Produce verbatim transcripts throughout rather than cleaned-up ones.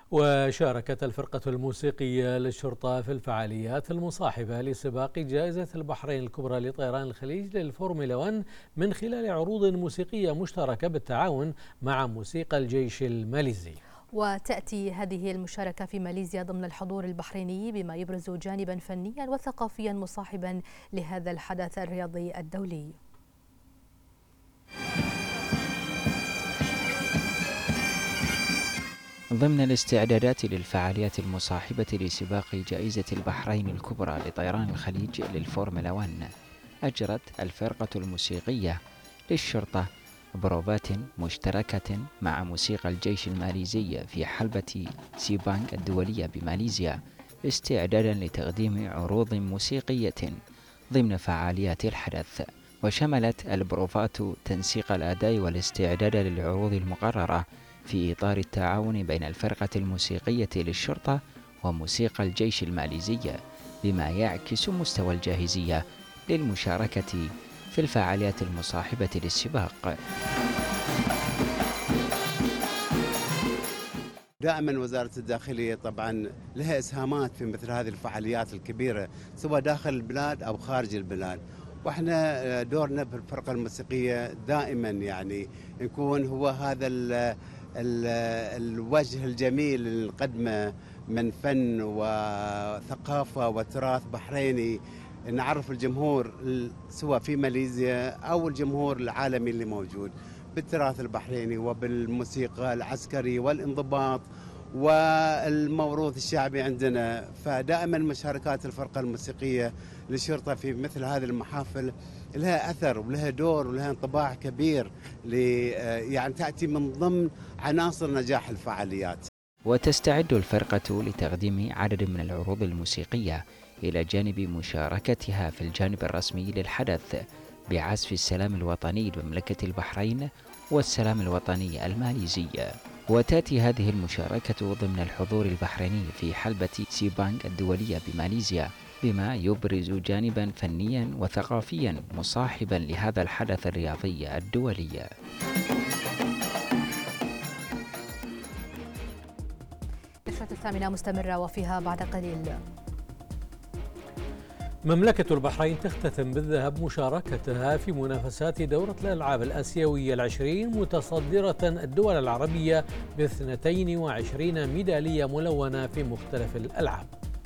وشاركت الفرقة الموسيقية للشرطة في الفعاليات المصاحبة لسباق جائزة البحرين الكبرى لطيران الخليج للفورمولا واحد من خلال عروض موسيقية مشتركة بالتعاون مع موسيقى الجيش الماليزي. وتأتي هذه المشاركة في ماليزيا ضمن الحضور البحريني بما يبرز جانبا فنيا وثقافيا مصاحبا لهذا الحدث الرياضي الدولي. ضمن الاستعدادات للفعاليات المصاحبة لسباق جائزة البحرين الكبرى لطيران الخليج للفورمولا واحد، أجرت الفرقة الموسيقية للشرطة بروفات مشتركة مع موسيقى الجيش الماليزي في حلبة سيبانغ الدولية بماليزيا، استعدادا لتقديم عروض موسيقية ضمن فعاليات الحدث. وشملت البروفات تنسيق الأداء والاستعداد للعروض المقررة في إطار التعاون بين الفرقة الموسيقية للشرطة وموسيقى الجيش الماليزية، بما يعكس مستوى الجاهزية للمشاركة في الفعاليات المصاحبة للسباق. دائما وزارة الداخلية طبعا لها إسهامات في مثل هذه الفعاليات الكبيرة سواء داخل البلاد أو خارج البلاد، واحنا دورنا في الفرقة الموسيقية دائما يعني نكون هو هذا ال ال الوجه الجميل اللي نقدمه من فن وثقافة وتراث بحريني، نعرف الجمهور سواء في ماليزيا أو الجمهور العالمي اللي موجود بالتراث البحريني وبالموسيقى العسكري والانضباط والموروث الشعبي عندنا. فدائما مشاركات الفرقة الموسيقية للشرطة في مثل هذه المحافل لها أثر ولها دور ولها انطباع كبير، يعني تأتي من ضمن عناصر نجاح الفعاليات. وتستعد الفرقة لتقديم عدد من العروض الموسيقية إلى جانب مشاركتها في الجانب الرسمي للحدث بعزف السلام الوطني لمملكة البحرين والسلام الوطني الماليزي. وتأتي هذه المشاركة ضمن الحضور البحريني في حلبة سيبانغ الدولية بماليزيا، بما يبرز جانبا فنيا وثقافيا مصاحبا لهذا الحدث الرياضي الدولي. نشرة الثامنة مستمرة وفيها بعد قليل. مملكة البحرين تختتم بالذهب مشاركتها في منافسات دورة الألعاب الآسيوية العشرين متصدرة الدول العربية باثنتين وعشرين ميدالية ملونة في مختلف الألعاب.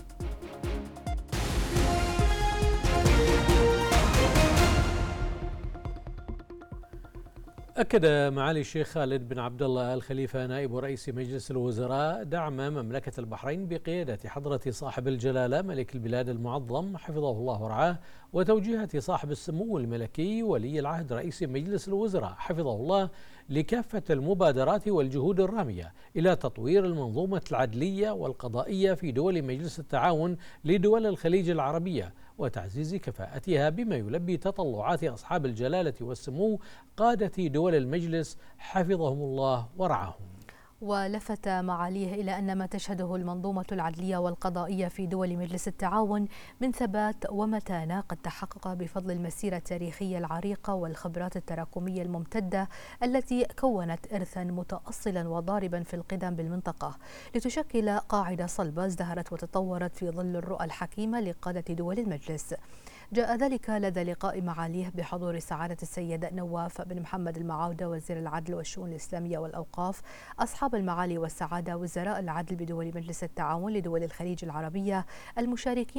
أكد معالي الشيخ خالد بن عبد الله الخليفة نائب رئيس مجلس الوزراء دعم مملكة البحرين بقيادة حضرة صاحب الجلالة ملك البلاد المعظم حفظه الله ورعاه، وتوجيهات صاحب السمو الملكي ولي العهد رئيس مجلس الوزراء حفظه الله لكافة المبادرات والجهود الرامية إلى تطوير المنظومة العدلية والقضائية في دول مجلس التعاون لدول الخليج العربية وتعزيز كفاءتها بما يلبي تطلعات أصحاب الجلالة والسمو قادة دول المجلس حفظهم الله ورعاهم. ولفت معاليه إلى أن ما تشهده المنظومة العدلية والقضائية في دول مجلس التعاون من ثبات ومتانة قد تحقق بفضل المسيرة التاريخية العريقة والخبرات التراكمية الممتدة التي كونت إرثا متأصلا وضاربا في القدم بالمنطقة، لتشكل قاعدة صلبة ازدهرت وتطورت في ظل الرؤى الحكيمة لقادة دول المجلس. جاء ذلك لدى لقاء معاليه بحضور سعادة السيد نواف بن محمد المعاودة وزير العدل والشؤون الإسلامية والأوقاف، أصحاب المعالي والسعادة وزراء العدل بدول مجلس التعاون لدول الخليج العربية المشاركين